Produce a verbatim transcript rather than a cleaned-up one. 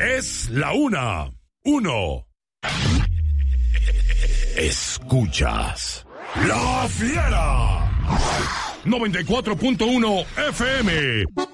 Es la una. Uno. Escuchas La Fiera. noventa y cuatro punto uno F M.